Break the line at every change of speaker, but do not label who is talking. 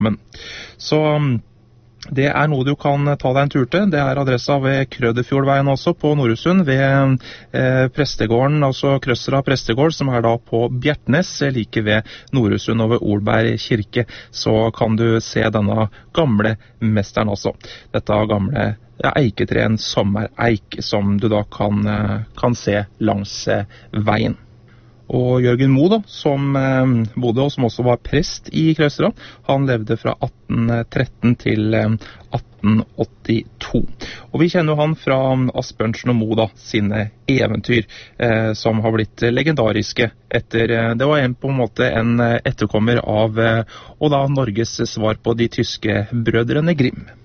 Men. Så det noe du kan ta deg en tur til. Det adressa ved Krøderfjordveien også på Nordøsund, ved prestegården, altså Krøsra prestegård, som da på Bjertnes, like ved Nordøsund og ved Olberg kirke. Så kan du se denne gamle mesteren også. Dette gamle eiketre, en sommereik, som du da kan se langs veien. Og Jørgen Moe, som bodde og som også var prest i Krøsra, han levde fra 1813 til 1882. Og vi kjenner jo han fra Asbjørnsen og Moe, sine eventyr, som har blitt legendariske etter, det var på en måte en etterkommer av, og da Norges svar på de tyske brødrene Grimm.